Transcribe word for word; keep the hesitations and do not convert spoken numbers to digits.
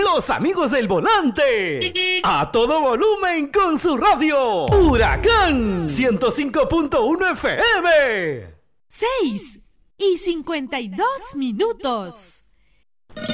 Los amigos del volante. A todo volumen con su radio. Huracán ciento cinco punto uno F M. Seis y cincuenta y dos minutos.